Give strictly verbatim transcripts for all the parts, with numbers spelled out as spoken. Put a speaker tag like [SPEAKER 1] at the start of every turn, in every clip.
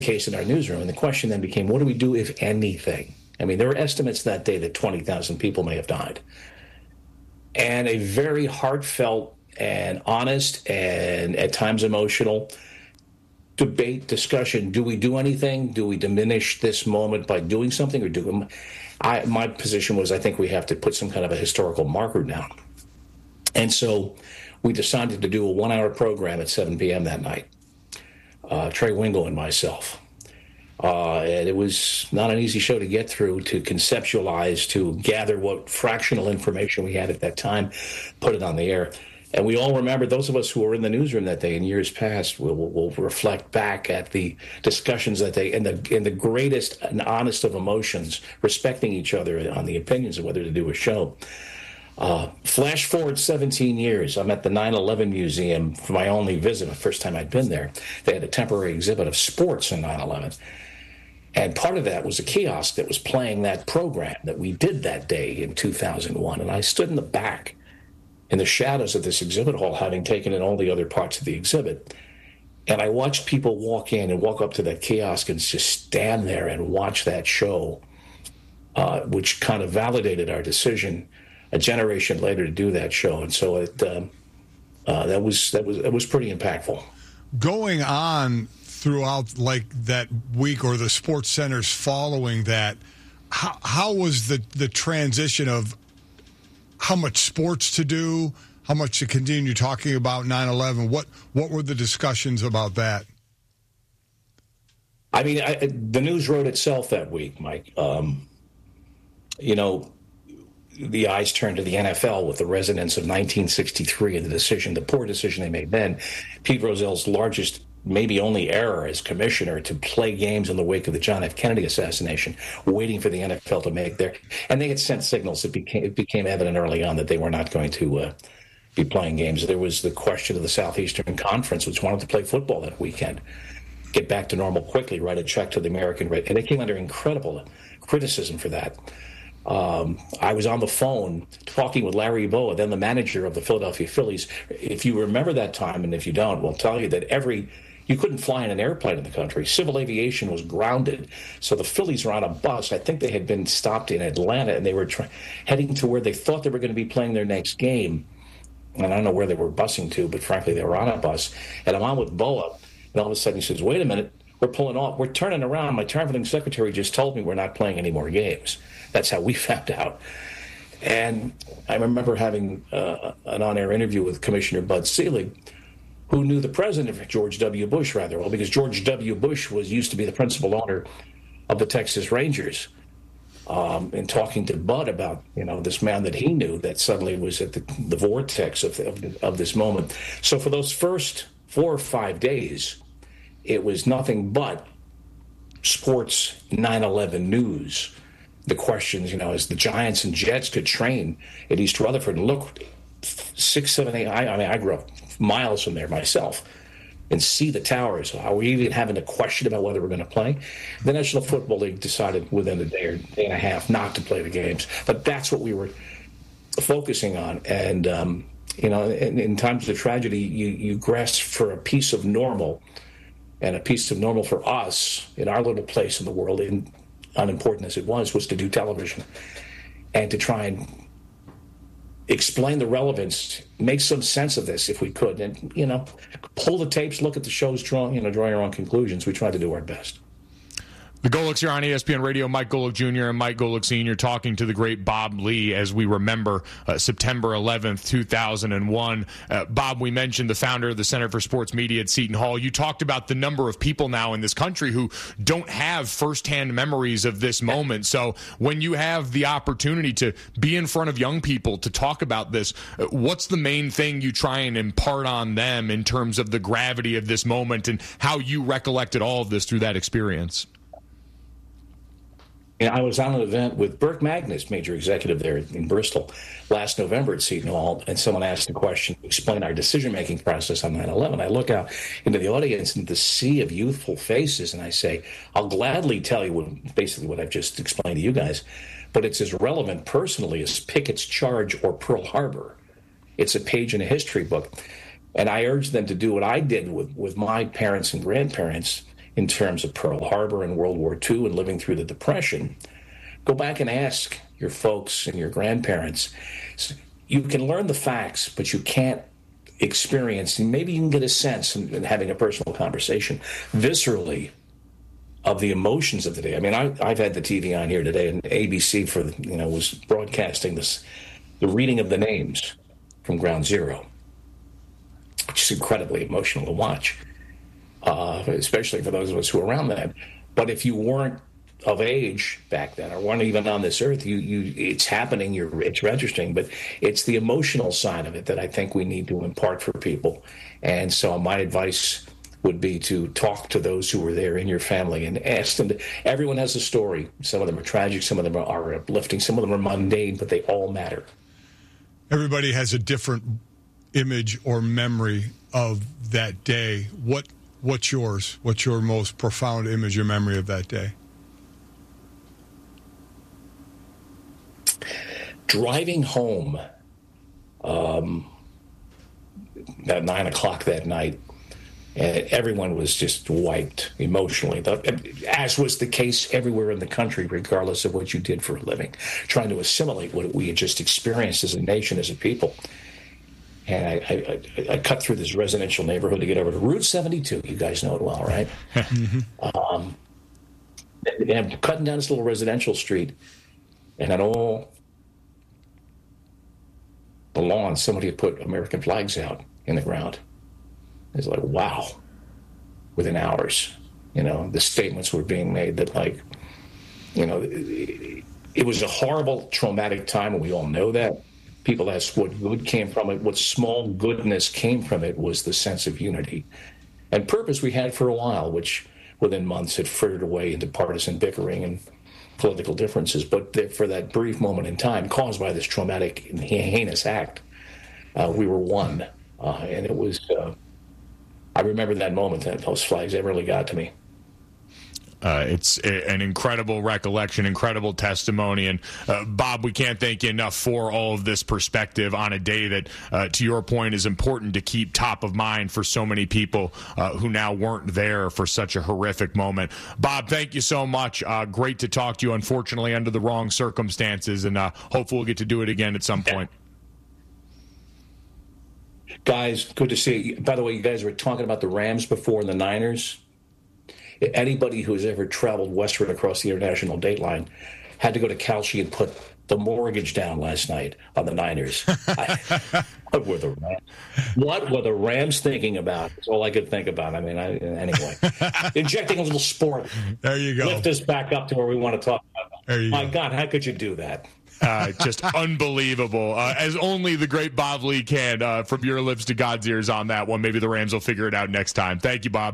[SPEAKER 1] case in our newsroom. And the question then became, what do we do, if anything? I mean, there were estimates that day that twenty thousand people may have died. And a very heartfelt and honest and at times emotional debate, discussion. Do we do anything? Do we diminish this moment by doing something? Or do I, my position was, I think we have to put some kind of a historical marker down. And so we decided to do a one-hour program at seven p.m. that night, uh, Trey Wingo and myself. Uh, and it was not an easy show to get through, to conceptualize, to gather what fractional information we had at that time, put it on the air. And we all remember, those of us who were in the newsroom that day in years past will will reflect back at the discussions that day in the in the greatest and honest of emotions, respecting each other on the opinions of whether to do a show. Uh, flash forward seventeen years, I'm at the nine eleven Museum for my only visit, the first time I'd been there. They had a temporary exhibit of sports in nine eleven. And part of that was a kiosk that was playing that program that we did that day in two thousand one. And I stood in the back in the shadows of this exhibit hall, having taken in all the other parts of the exhibit. And I watched people walk in and walk up to that kiosk and just stand there and watch that show, uh, which kind of validated our decision a generation later to do that show. And so it um, uh, that was that was it was pretty impactful.
[SPEAKER 2] Going on throughout like that week or the sports centers following that, how, how was the, the transition of how much sports to do, how much to continue talking about nine eleven? What what were the discussions about that?
[SPEAKER 1] I mean, I, the news wrote itself that week, Mike. Um, you know, the eyes turned to the N F L with the resonance of nineteen sixty-three and the decision, the poor decision they made then. Pete Rozell's largest, maybe only error as commissioner, to play games in the wake of the John F. Kennedy assassination, waiting for the N F L to make their, and they had sent signals. It became it became evident early on that they were not going to uh, be playing games. There was the question of the Southeastern Conference, which wanted to play football that weekend, get back to normal quickly, write a check to the American, and they came under incredible criticism for that. Um, I was on the phone talking with Larry Bowa, then the manager of the Philadelphia Phillies. If you remember that time, and if you don't, we'll tell you that every you couldn't fly in an airplane in the country. Civil aviation was grounded. So the Phillies were on a bus. I think they had been stopped in Atlanta, and they were try- heading to where they thought they were going to be playing their next game. And I don't know where they were busing to, but frankly, they were on a bus. And I'm on with Bowa, and all of a sudden he says, wait a minute, we're pulling off. We're turning around. My traveling secretary just told me we're not playing any more games. That's how we found out. And I remember having uh, an on-air interview with Commissioner Bud Selig, who knew the president, George W. Bush, rather well, because George W. Bush was used to be the principal owner of the Texas Rangers. Um, and talking to Bud about, you know, this man that he knew that suddenly was at the, the vortex of, of, of this moment. So for those first four or five days, it was nothing but sports nine eleven news. The questions, you know, as the Giants and Jets could train at East Rutherford and look six, seven, eight, I, I mean, I grew up miles from there myself and see the towers. Are we even having a question about whether we're going to play? The National Football League decided within a day or day and a half not to play the games. But that's what we were focusing on. And, um, you know, in, in times of tragedy, you, you grasp for a piece of normal, and a piece of normal for us in our little place in the world, in, unimportant as it was, was to do television and to try and explain the relevance, make some sense of this if we could, and, you know, pull the tapes, look at the shows, draw, you know, drawing our own conclusions. We tried to do our best.
[SPEAKER 3] The Golics here on E S P N Radio. Mike Golic Junior and Mike Golic Senior talking to the great Bob Lee as we remember uh, September eleventh, two thousand one. Uh, Bob, we mentioned the founder of the Center for Sports Media at Seton Hall. You talked about the number of people now in this country who don't have firsthand memories of this moment. So when you have the opportunity to be in front of young people to talk about this, uh, what's the main thing you try and impart on them in terms of the gravity of this moment and how you recollected all of this through that experience?
[SPEAKER 1] I was on an event with Burke Magnus, major executive there in Bristol, last November at Seton Hall, and someone asked a question to explain our decision-making process on nine eleven. I look out into the audience and the sea of youthful faces, and I say, I'll gladly tell you what, basically what I've just explained to you guys, but it's as relevant personally as Pickett's Charge or Pearl Harbor. It's a page in a history book. And I urge them to do what I did with, with my parents and grandparents in terms of Pearl Harbor and World War Two and living through the Depression, go back and ask your folks and your grandparents. You can learn the facts, but you can't experience, and maybe you can get a sense in, in having a personal conversation viscerally of the emotions of the day. I mean, I, I've had the T V on here today, and A B C for the, you know was broadcasting this, the reading of the names from Ground Zero, which is incredibly emotional to watch, uh, especially for those of us who are around that. But if you weren't of age back then, or weren't even on this earth, you you it's happening. You're it's registering, but it's the emotional side of it that I think we need to impart for people. And so my advice would be to talk to those who were there in your family and ask them to, everyone has a story. Some of them are tragic, some of them are uplifting, some of them are mundane, but they all matter.
[SPEAKER 2] Everybody has a different image or memory of that day. What what's yours? What's your most profound image or memory of that day?
[SPEAKER 1] Driving home um, at nine o'clock that night, and everyone was just wiped emotionally, as was the case everywhere in the country, regardless of what you did for a living, trying to assimilate what we had just experienced as a nation, as a people. And I, I, I cut through this residential neighborhood to get over to Route seventy-two. You guys know it well, right? mm-hmm. um, and I'm cutting down this little residential street, and on all the lawn, somebody had put American flags out in the ground. It's like, wow, within hours, you know, the statements were being made that, like, you know, it, it was a horrible, traumatic time, and we all know that. People ask what good came from it. What small goodness came from it was the sense of unity and purpose we had for a while, which within months had frittered away into partisan bickering and political differences. But for that brief moment in time, caused by this traumatic and heinous act, uh, we were one. Uh, and it was... Uh, I remember that moment, that those flags, they really got to me.
[SPEAKER 3] Uh, it's a, an incredible recollection, incredible testimony. And, uh, Bob, we can't thank you enough for all of this perspective on a day that, uh, to your point, is important to keep top of mind for so many people uh, who now weren't there for such a horrific moment. Bob, thank you so much. Uh, great to talk to you, unfortunately, under the wrong circumstances, and uh, hopefully we'll get to do it again at some point.
[SPEAKER 1] Guys, good to see you. By the way, you guys were talking about the Rams before and the Niners. Anybody who's ever traveled westward across the international date line had to go to Calci and put the mortgage down last night on the Niners. I, what were the Rams? What were the Rams thinking about? That's all I could think about. I mean, I, anyway, injecting a little sport.
[SPEAKER 2] There you go.
[SPEAKER 1] Lift us back up to where we want to talk about.
[SPEAKER 2] There you
[SPEAKER 1] My
[SPEAKER 2] go.
[SPEAKER 1] God, how could you do that?
[SPEAKER 3] Uh, just unbelievable, uh, as only the great Bob Lee can. Uh, from your lips to God's ears on that one. Maybe the Rams will figure it out next time. Thank you, Bob.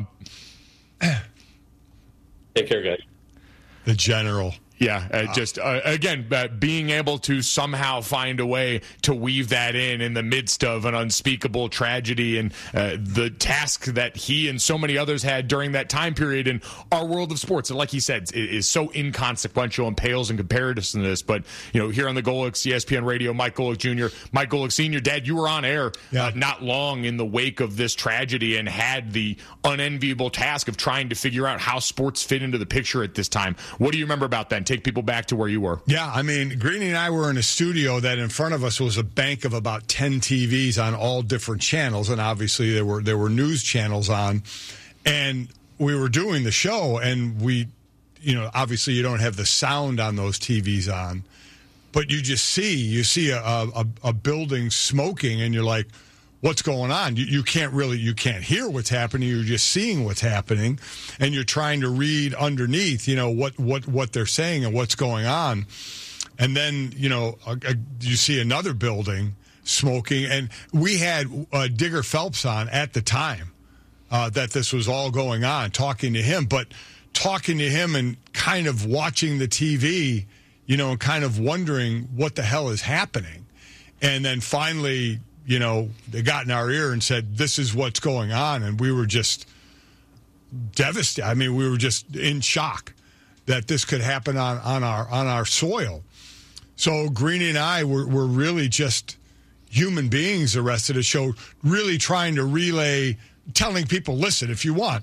[SPEAKER 1] Take care, guys.
[SPEAKER 2] The general.
[SPEAKER 3] Yeah, uh, just, uh, again, uh, being able to somehow find a way to weave that in in the midst of an unspeakable tragedy and uh, the task that he and so many others had during that time period in our world of sports. And like he said, it is so inconsequential and pales in comparison to this. But, you know, here on the Golics, E S P N Radio, Mike Golic Junior, Mike Golic Senior, Dad, you were on air
[SPEAKER 2] yeah.
[SPEAKER 3] uh, not long in the wake of this tragedy and had the unenviable task of trying to figure out how sports fit into the picture at this time. What do you remember about that? Take people back to where you were.
[SPEAKER 2] Yeah, I mean, Greeny and I were in a studio that in front of us was a bank of about ten T Vs on all different channels, and obviously there were there were news channels on, and we were doing the show, and we, you know, obviously you don't have the sound on those T Vs on, but you just see you see a a, a building smoking, and you're like, what's going on? You, you can't really, you can't hear what's happening. You're just seeing what's happening, and you're trying to read underneath, you know, what, what, what they're saying and what's going on. And then, you know, uh, uh, you see another building smoking, and we had uh, Digger Phelps on at the time uh, that this was all going on, talking to him, but talking to him and kind of watching the T V, you know, and kind of wondering what the hell is happening. And then finally, you know, they got in our ear and said, this is what's going on. And we were just devastated. I mean, we were just in shock that this could happen on, on our on our soil. So Greeny and I were, were really just human beings the rest of the show, really trying to relay, telling people, listen, if you want,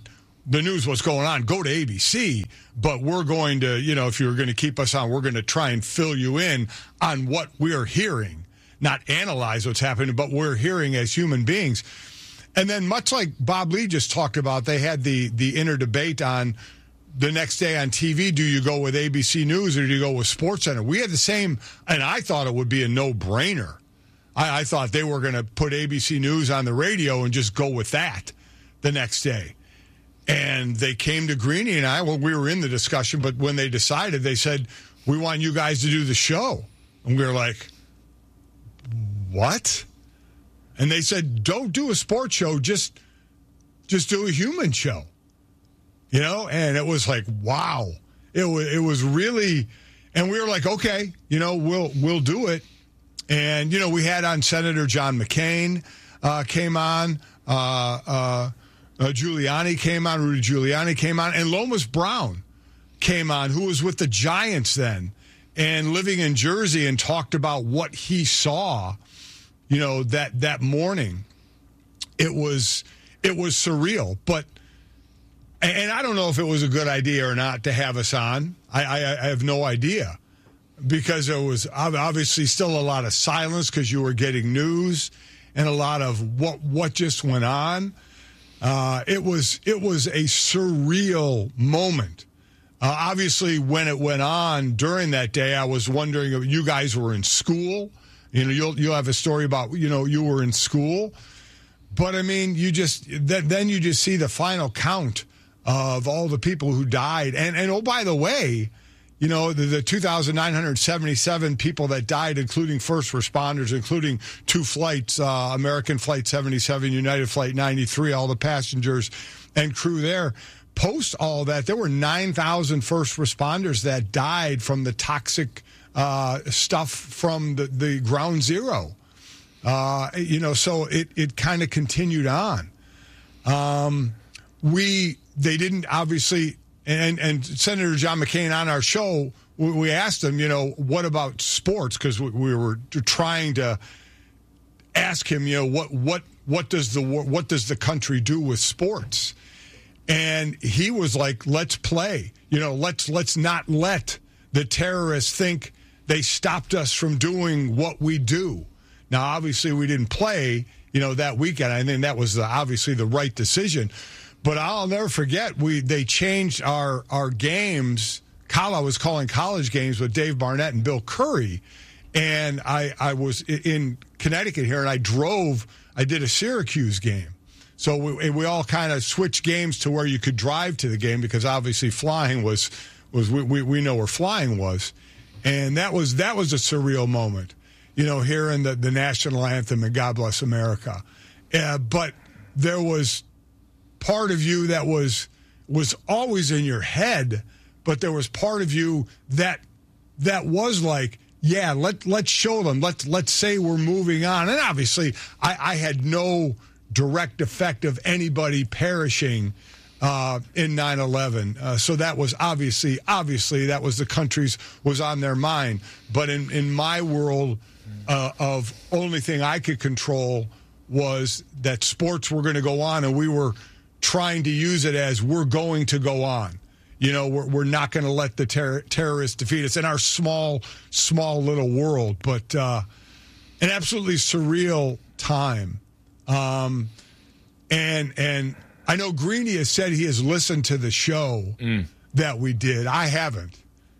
[SPEAKER 2] the news, what's going on, go to A B C. But we're going to, you know, if you're going to keep us on, we're going to try and fill you in on what we're hearing, not analyze what's happening, but we're hearing as human beings. And then much like Bob Lee just talked about, they had the, the inner debate on the next day on T V, do you go with A B C News or do you go with SportsCenter? We had the same, and I thought it would be a no-brainer. I, I thought they were going to put A B C News on the radio and just go with that the next day. And they came to Greeny and I, well, we were in the discussion, but when they decided, they said, we want you guys to do the show. And we were like, what? And they said, don't do a sports show, just just do a human show. You know, and it was like, wow. It was it was really, and we were like, okay, you know, we'll we'll do it. And, you know, we had on Senator John McCain uh, came on, uh, uh, uh, Giuliani came on, Rudy Giuliani came on, and Lomas Brown came on, who was with the Giants then, and living in Jersey, and talked about what he saw, you know, that that morning. It was it was surreal, but. And I don't know if it was a good idea or not to have us on. I, I, I have no idea, because there was obviously still a lot of silence because you were getting news and a lot of what what just went on. Uh, it was it was a surreal moment. Uh, obviously, when it went on during that day, I was wondering if you guys were in school. You know, you'll you'll have a story about, you know, you were in school, but I mean, you just then you just see the final count of all the people who died. And, and oh, by the way, you know, the, the two thousand nine hundred seventy-seven people that died, including first responders, including two flights, uh, American Flight seventy-seven, United Flight ninety-three, all the passengers and crew there. Post all that, there were nine thousand first responders that died from the toxic uh, stuff from the, the ground zero. Uh, you know, so it, it kind of continued on. Um, we... They didn't obviously, and, and Senator John McCain on our show, we asked him, you know, what about sports? Because we, we were trying to ask him, you know, what what what does the what does the country do with sports? And he was like, let's play. You know, let's let's not let the terrorists think they stopped us from doing what we do. Now, obviously, we didn't play, you know, that weekend. I think that was the, obviously the right decision. But I'll never forget, we they changed our our games. I was calling college games with Dave Barnett and Bill Curry. And I, I was in Connecticut here, and I drove, I did a Syracuse game. So we, we all kind of switched games to where you could drive to the game, because obviously flying was, was we, we, we know where flying was. And that was that was a surreal moment, you know, hearing the, the national anthem and God Bless America. Uh, but there was part of you that was was always in your head, but there was part of you that that was like, yeah, let let's show them. Let's let's say we're moving on. And obviously, I, I had no direct effect of anybody perishing uh, in nine eleven. Uh, so that was obviously, obviously, that was the country's was on their mind. But in in my world uh, of only thing I could control was that sports were going to go on, and we were trying to use it as we're going to go on. You know, we're, we're not going to let the ter- terrorists defeat us in our small, small little world. But uh, an absolutely surreal time. Um, and and I know Greeny has said he has listened to the show mm. that we did. I haven't.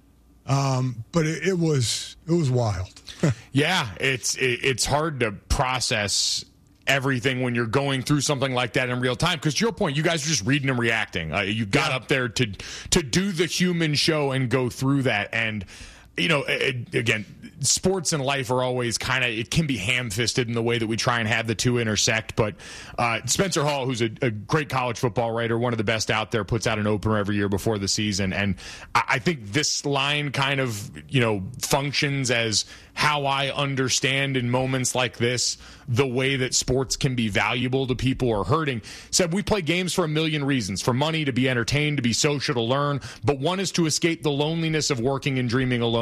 [SPEAKER 2] Um, but it, it was it was wild.
[SPEAKER 3] Yeah, it's it, it's hard to process everything when you're going through something like that in real time, because to your point, you guys are just reading and reacting. Uh, you got yeah. up there to to do the human show and go through that. And you know, it, again, sports and life are always kind of, it can be ham-fisted in the way that we try and have the two intersect. But uh, Spencer Hall, who's a, a great college football writer, one of the best out there, puts out an opener every year before the season. And I, I think this line kind of, you know, functions as how I understand in moments like this the way that sports can be valuable to people or hurting. Said we play games for a million reasons, for money, to be entertained, to be social, to learn. But one is to escape the loneliness of working and dreaming alone.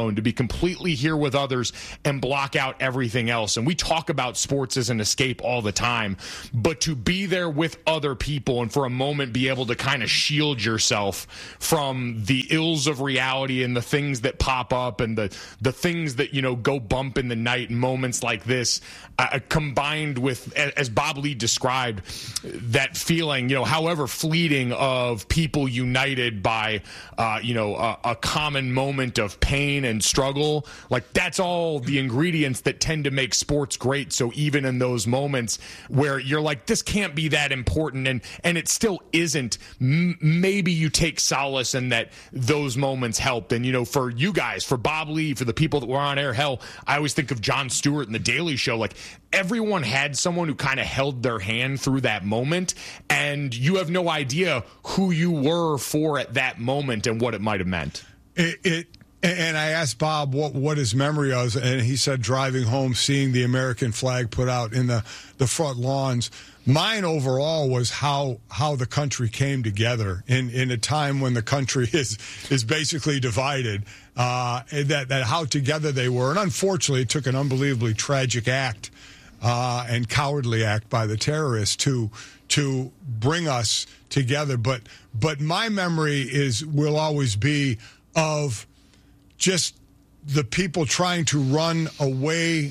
[SPEAKER 3] alone, to be completely here with others and block out everything else. And we talk about sports as an escape all the time, but to be there with other people and for a moment be able to kind of shield yourself from the ills of reality and the things that pop up and the, the things that, you know, go bump in the night in moments like this, uh, combined with, as Bob Lee described, that feeling, you know, however fleeting, of people united by, uh, you know, a, a common moment of pain and struggle. Like, that's all the ingredients that tend to make sports great. So even in those moments where you're like, this can't be that important, and, and it still isn't, m- maybe you take solace in that those moments helped. And, you know, for you guys, for Bob Lee, for the people that were on air, hell, I always think of Jon Stewart and The Daily Show. Like, everyone had someone who kind of held their hand through that moment, and you have no idea who you were for at that moment and what it might have meant.
[SPEAKER 2] It, it and I asked Bob what, what his memory was, and he said driving home, seeing the American flag put out in the, the front lawns. Mine overall was how how the country came together in, in a time when the country is is basically divided. Uh, that that how together they were, and unfortunately, it took an unbelievably tragic act uh, and cowardly act by the terrorists to to bring us together. But but my memory is will always be of just the people trying to run away.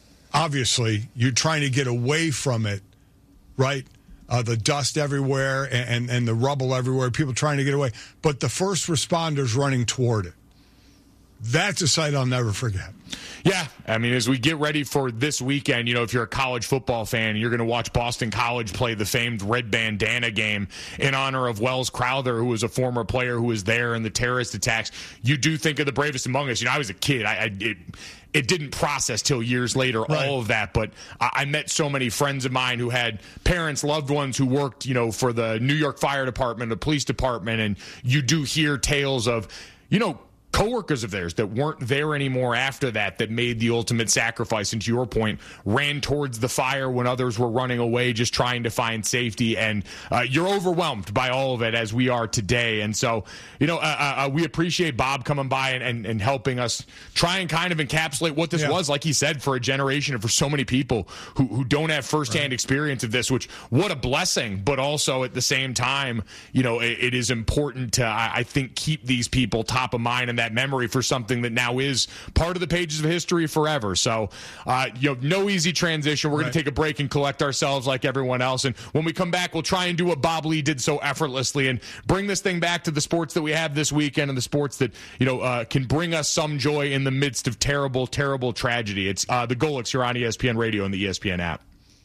[SPEAKER 2] Obviously, you're trying to get away from it. Right? Uh, the dust everywhere and, and, and the rubble everywhere, people trying to get away. But the first responders running toward it. That's a sight I'll never forget.
[SPEAKER 3] Yeah, I mean, as we get ready for this weekend, you know, if you're a college football fan, you're going to watch Boston College play the famed red bandana game in honor of Wells Crowther, who was a former player who was there in the terrorist attacks. You do think of the bravest among us. You know, I was a kid. I, I it, it didn't process till years later, right, all of that. But I, I met so many friends of mine who had parents, loved ones who worked, you know, for the New York Fire Department, the police department, and you do hear tales of, you know, coworkers of theirs that weren't there anymore after that, that made the ultimate sacrifice, and to your point, ran towards the fire when others were running away, just trying to find safety. And uh, you're overwhelmed by all of it, as we are today. And so, you know, uh, uh, we appreciate Bob coming by and, and, and helping us try and kind of encapsulate what this yeah. was, like he said, for a generation and for so many people who, who don't have firsthand right. experience of this, which, what a blessing. But also at the same time, you know, it, it is important to, I, I think, keep these people top of mind and that memory for something that now is part of the pages of history forever. So, uh, you know, no easy transition. We're right. going to take a break and collect ourselves like everyone else. And when we come back, we'll try and do what Bob Lee did so effortlessly and bring this thing back to the sports that we have this weekend and the sports that, you know, uh, can bring us some joy in the midst of terrible, terrible tragedy. It's uh, the Golics here on E S P N Radio and the E S P N app.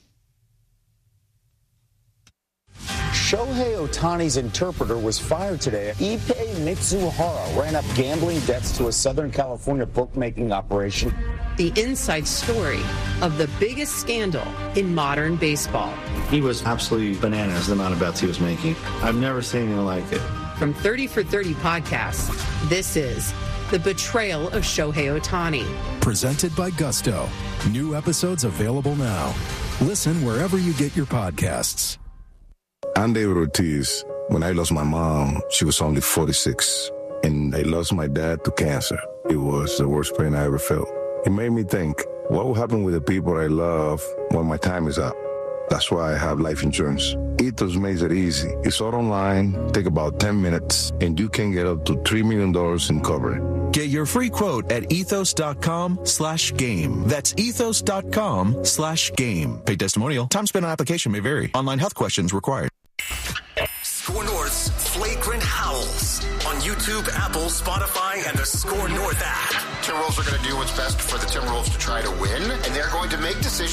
[SPEAKER 4] Shohei Ohtani's interpreter was fired today. Ippei Mitsuhara ran up gambling debts to a Southern California bookmaking operation.
[SPEAKER 5] The inside story of the biggest scandal in modern baseball.
[SPEAKER 6] He was absolutely bananas, the amount of bets he was making. I've never seen anything like it.
[SPEAKER 5] From thirty for thirty podcasts, this is The Betrayal of Shohei Ohtani.
[SPEAKER 7] Presented by Gusto. New episodes available now. Listen wherever you get your podcasts.
[SPEAKER 8] I'm David Ortiz. When I lost my mom, she was only forty-six. And I lost my dad to cancer. It was the worst pain I ever felt. It made me think, what will happen with the people I love when my time is up? That's why I have life insurance. Ethos makes it easy. It's all online, take about ten minutes, and you can get up to three million dollars in coverage.
[SPEAKER 7] Get your free quote at ethos.com slash game. That's ethos.com slash game. Paid testimonial. Time spent on application may vary. Online health questions required.
[SPEAKER 9] Score North's Flagrant Howls on YouTube, Apple, Spotify, and the Score North app.
[SPEAKER 10] Timberwolves are going to do what's best for the Timberwolves to try to win, and they're going to make decisions